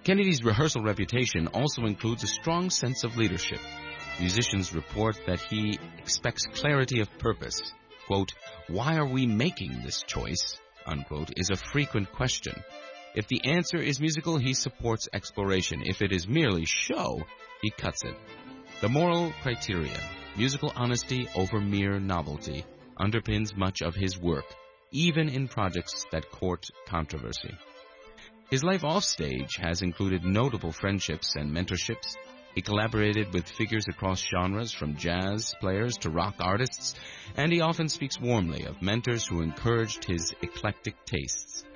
Kennedy's rehearsal reputation also includes a strong sense of leadership. Musicians report that he expects clarity of purpose. Quote, "Why are we making this choice?" unquote, is a frequent question. If the answer is musical, he supports exploration. If it is merely show, he cuts it. The moral criteria, musical honesty over mere novelty, underpins much of his work, even in projects that court controversy. His life offstage has included notable friendships and mentorships. He collaborated with figures across genres, from jazz players to rock artists, and he often speaks warmly of mentors who encouraged his eclectic tastes.